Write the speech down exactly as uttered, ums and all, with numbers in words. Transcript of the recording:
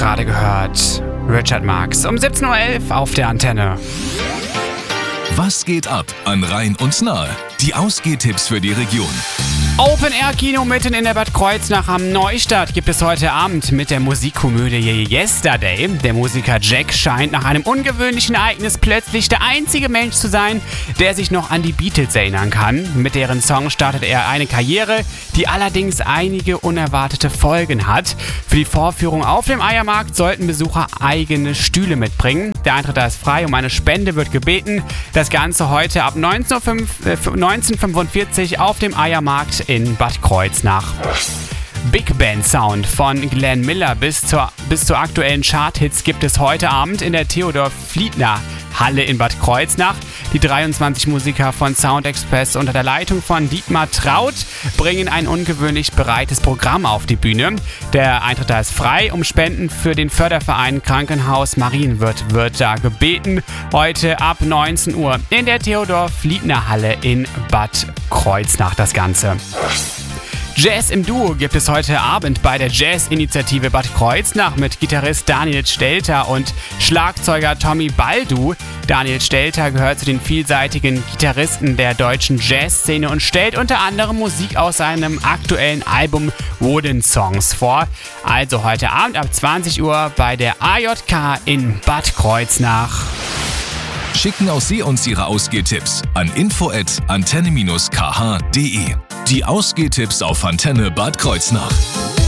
gerade gehört. Richard Marx um siebzehn Uhr elf auf der Antenne. Was geht ab an Rhein und Nahe? Die Ausgehtipps für die Region. Open-Air-Kino mitten in der Bad Kreuznach am Neustadt gibt es heute Abend mit der Musikkomödie Yesterday. Der Musiker Jack scheint nach einem ungewöhnlichen Ereignis plötzlich der einzige Mensch zu sein, der sich noch an die Beatles erinnern kann. Mit deren Song startet er eine Karriere, die allerdings einige unerwartete Folgen hat. Für die Vorführung auf dem Eiermarkt sollten Besucher eigene Stühle mitbringen. Der Eintritt da ist frei, um eine Spende wird gebeten. Das Ganze heute ab neunzehn Uhr fünfundvierzig auf dem Eiermarkt in Bad Kreuznach. Big Band Sound von Glenn Miller bis zur, bis zu aktuellen Charthits gibt es heute Abend in der Theodor-Fliedner Halle in Bad Kreuznach. Die dreiundzwanzig Musiker von Sound Express unter der Leitung von Dietmar Traut bringen ein ungewöhnlich breites Programm auf die Bühne. Der Eintritt da ist frei. Um Spenden für den Förderverein Krankenhaus Marienwirt wird da gebeten. Heute ab neunzehn Uhr in der Theodor-Fliedner Halle in Bad Kreuznach das Ganze. Jazz im Duo gibt es heute Abend bei der Jazz-Initiative Bad Kreuznach mit Gitarrist Daniel Stelter und Schlagzeuger Tommy Baldu. Daniel Stelter gehört zu den vielseitigen Gitarristen der deutschen Jazzszene und stellt unter anderem Musik aus seinem aktuellen Album Wooden Songs vor. Also heute Abend ab zwanzig Uhr bei der A J K in Bad Kreuznach. Schicken auch Sie uns Ihre Ausgehtipps an info at antenne dash k h punkt d e. Die Ausgehtipps auf Antenne Bad Kreuznach.